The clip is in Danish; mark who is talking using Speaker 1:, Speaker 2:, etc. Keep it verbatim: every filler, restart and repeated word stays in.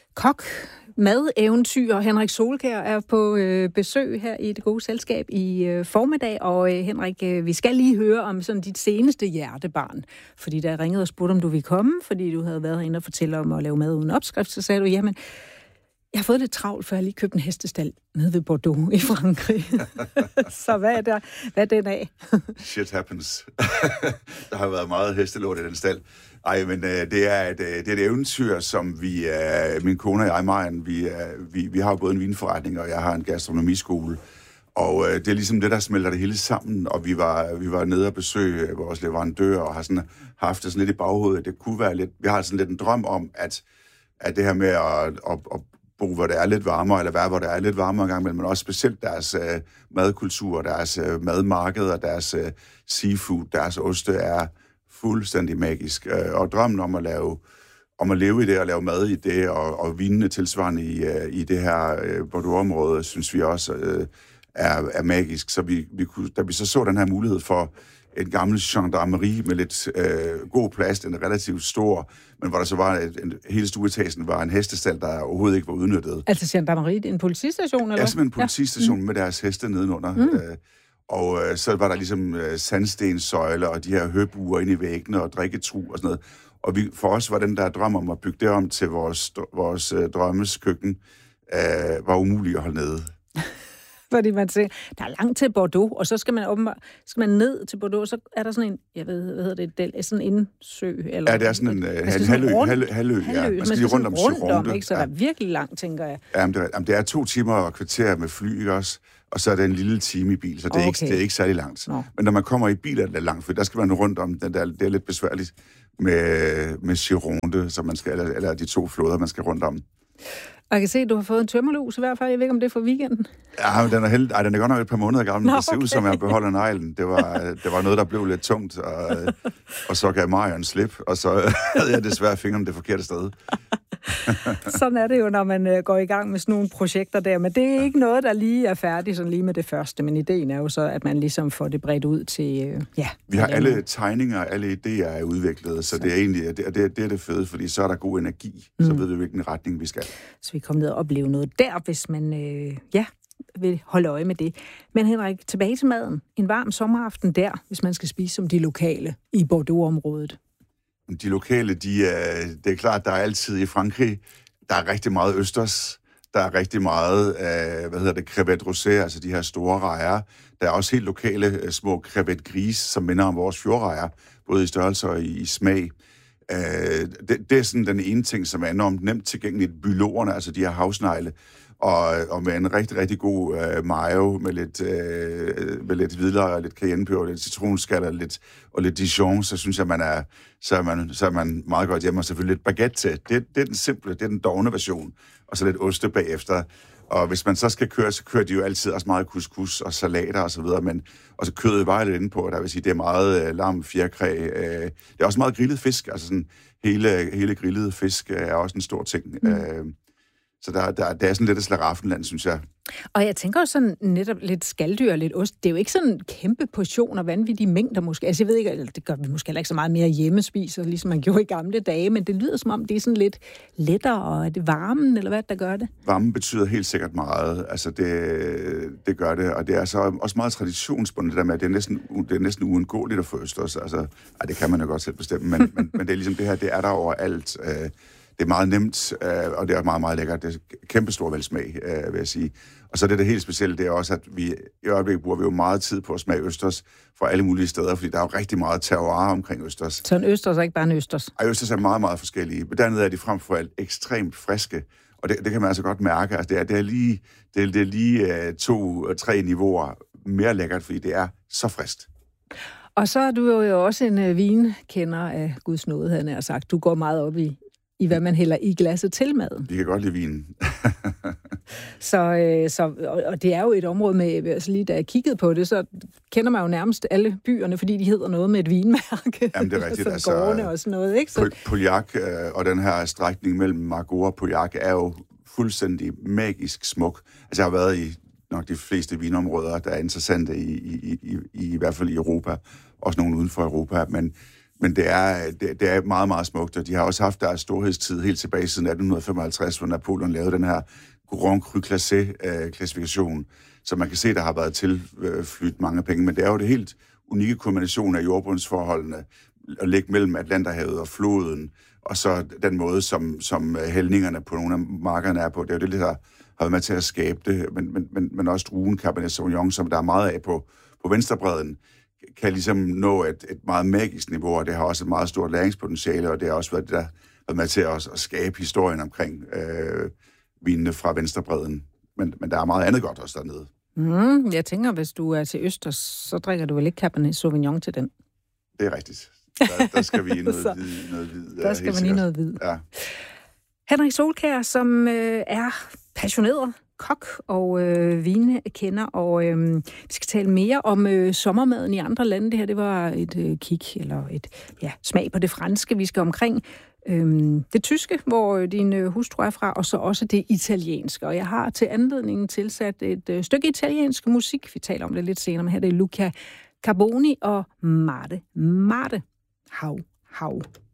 Speaker 1: Kok, madeventyr. Henrik Solkjær er på øh, besøg her i Det Gode Selskab i øh, formiddag. Og øh, Henrik, øh, vi skal lige høre om sådan dit seneste hjertebarn. Fordi der ringede og spurgte, om du ville komme, fordi du havde været herinde og fortælle om at lave mad uden opskrift. Så sagde du, jamen, jeg har fået lidt travlt, for jeg har lige købt en hestestald nede ved Bordeaux i Frankrig. Så hvad er, der, hvad er den af?
Speaker 2: Shit happens. Der har været meget hestelort i den stald. Ej, men øh, det, er et, øh, det er et eventyr, som vi, øh, min kone og jeg, Marian, vi, øh, vi, vi har både en vinforretning, og jeg har en gastronomiskole. Og øh, det er ligesom det, der smelter det hele sammen. Og vi var, vi var nede og besøge vores leverandør, og har sådan, haft det sådan lidt i baghovedet. Det kunne være lidt, vi har sådan lidt en drøm om, at, at det her med at, at, at bo, hvor det er lidt varmere, eller være, hvor det er lidt varmere engang, men også specielt deres øh, madkultur, deres øh, madmarkeder, deres øh, seafood, deres oste er fuldstændig magisk. Og drømmen om at lave, om at leve i det, og lave mad i det, og, og vinene tilsvarende i, i det her Bordeaux-område, synes vi også øh, er, er magisk. Så vi, vi kunne, da vi så så den her mulighed for en gammel gendarmerie med lidt øh, god plads, den relativt stor, men hvor der så var et, en, hele stueetagen var en hestestald, der overhovedet ikke var udnyttet.
Speaker 1: Altså gendarmerie, en politistation, eller?
Speaker 2: Ja, simpelthen en politistation ja. med deres heste nedenunder. Mm. Øh, Og øh, så var der ligesom øh, sandstenssøjler og de her høbuer inde i væggene og drikketru og sådan noget. Og vi, for os var den der drøm om at bygge det om til vores, vores øh, drømmes køkken, øh, var umuligt at holde nede.
Speaker 1: Fordi man siger, der er langt til Bordeaux, og så skal man åbenbart, skal man ned til Bordeaux, så er der sådan en, jeg ved, hvad hedder det, del, sådan en indsø? Eller,
Speaker 2: ja, det er sådan en, en halvø, halvø, halvø, ja. Man skal lige rundt om Gironde.
Speaker 1: Ikke? Så
Speaker 2: ja.
Speaker 1: der er virkelig langt, tænker jeg.
Speaker 2: Ja, men det, jamen, det er to timer og kvarter med fly, ikke også? Og så er det en lille time i bil, så det er, okay. ikke, det er ikke særlig langt. No. Men når man kommer i bil, er det langt, for der skal man rundt om, den der, det er lidt besværligt med, med Gironde, så man skal, eller, eller de to floder, man skal rundt om.
Speaker 1: Og jeg kan se, at du har fået en tømmerlus i hvert fald. Jeg ved ikke, om det er for weekenden.
Speaker 2: Ja, men den er, held... Ej, den er godt nok et par måneder gammel. Nå, okay. Det ser ud som, jeg beholder neglen. Det var, det var noget, der blev lidt tungt, og, og så gav Marian slip, og så havde jeg desværre fingeren det forkerte sted.
Speaker 1: Sådan er det jo, når man øh, går i gang med sådan nogle projekter der. Men det er ikke noget, der lige er færdigt sådan lige med det første. Men ideen er jo så, at man ligesom får det bredt ud til... Øh, ja,
Speaker 2: vi har alle noget. tegninger, alle idéer er udviklet, så, så. det er egentlig det, det, det er det fede, fordi så er der god energi. Mm. Så ved vi, hvilken retning vi skal. Så
Speaker 1: vi kommer ned og opleve noget der, hvis man øh, ja, vil holde øje med det. Men Henrik, tilbage til maden. En varm sommeraften der, hvis man skal spise som de lokale i Bordeaux-området.
Speaker 2: De lokale, de er, det er klart, der er altid i Frankrig, der er rigtig meget østers, der er rigtig meget, øh, hvad hedder det, crevette rosé, altså de her store rejer. Der er også helt lokale øh, små crevette gris, som minder om vores fjordrejer, både i størrelse og i, i smag. Øh, det, det er sådan den ene ting, som er enormt nemt tilgængeligt. Bylorerne, altså de her havsnegle, og, og med en rigtig, rigtig god øh, mayo, med lidt, øh, med lidt hvidløg og lidt cayennepeber, lidt citronskal og lidt, og lidt Dijon, så synes jeg, man er, så er man, så er man meget godt hjemme, og selvfølgelig lidt baguette til. Det, det er den simple, det er den dovne version, og så lidt oste bagefter. Og hvis man så skal køre, så kører de jo altid også meget couscous og salater og så videre, men og så kødet var lidt inde på, der vil sige, det er meget øh, lam, fjerkræ. Øh, det er også meget grillet fisk, altså sådan hele, hele grillede fisk er også en stor ting. Mm. Øh, Så der, der, der er sådan lidt et slaraffenland, synes jeg.
Speaker 1: Og jeg tænker jo sådan netop lidt skaldyr og lidt ost. Det er jo ikke sådan en kæmpe portion og vanvittige mængder måske. Altså jeg ved ikke, det gør vi måske heller ikke så meget mere hjemmespiser, ligesom man gjorde i gamle dage, men det lyder som om, det er sådan lidt lettere, og er det varmen, eller hvad der gør det?
Speaker 2: Varmen betyder helt sikkert meget. Altså det, det gør det, og det er så også meget traditionsbundet, det der med, at det er næsten, det er næsten uundgåeligt at få østers. Altså, ej, det kan man jo godt selv bestemme, men, men, men det er ligesom det her, det er der overalt. Det er meget nemt, øh, og det er meget, meget lækkert. Det er kæmpe stor velsmag, øh, vil jeg sige. Og så er det det helt specielle, det er også, at vi i øjeblikket bruger vi jo meget tid på at smage østers fra alle mulige steder, fordi der er jo rigtig meget terroir omkring østers.
Speaker 1: Så en østers er ikke bare en østers?
Speaker 2: Ej, østers er meget, meget forskellige. Men dernede er de frem for alt ekstremt friske, og det, det kan man altså godt mærke. Altså, det er, det er lige, det er, det er lige uh, to, tre niveauer mere lækkert, fordi det er så friskt.
Speaker 1: Og så er du jo også en uh, vinkender af Guds nåde, han har sagt. Du går meget op i i hvad man hælder i glasset til maden.
Speaker 2: Vi kan godt lide vinen.
Speaker 1: så, øh, så, og, og det er jo et område med, altså lige da jeg kiggede på det, så kender man jo nærmest alle byerne, fordi de hedder noget med et vinmærke.
Speaker 2: Jamen det er rigtigt.
Speaker 1: altså, gårdene og sådan noget, ikke? Så...
Speaker 2: Pauillac øh, og den her strækning mellem Margaux og Pauillac er jo fuldstændig magisk smuk. Altså jeg har været i nok de fleste vinområder, der er interessante i, i, i, i, i hvert fald i Europa, også nogle uden for Europa, men Men det er, det, det er meget, meget smukt, og de har også haft deres storhedstid helt tilbage siden atten femoghalvtreds, hvor Napoleon lavede den her Grand Cru Classé-klassifikation, så man kan se, der har været tilflydt mange penge, men det er jo det helt unikke kombination af jordbundsforholdene, at ligge mellem Atlanterhavet og floden, og så den måde, som, som hældningerne på nogle af markerne er på. Det er jo det, der har været med til at skabe det, men, men, men, men også druen Cabernet Sauvignon, som der er meget af på, på venstrebredden, kan ligesom nå et, et meget magisk niveau, og det har også et meget stort læringspotentiale, og det har også været det, der har været med til at, at skabe historien omkring øh, vinene fra venstrebredden. Men, men der er meget andet godt også dernede.
Speaker 1: Mm, jeg tænker, hvis du er til Østers, så drikker du vel ikke Cabernet Sauvignon til den?
Speaker 2: Det er rigtigt. Der, der skal vi i noget hvid. Noget hvid
Speaker 1: der skal man i noget hvid.
Speaker 2: Ja.
Speaker 1: Henrik Solkjær, som øh, er passioneret kok og øh, vinekender, og øh, vi skal tale mere om øh, sommermaden i andre lande. Det her, det var et øh, kig, eller et ja, smag på det franske. Vi skal omkring øh, det tyske, hvor øh, din øh, hustru er fra, og så også det italienske. Og jeg har til anledningen tilsat et øh, stykke italiensk musik. Vi taler om det lidt senere, men her det er Luca Carboni og Marte. Marte. Hav, hav.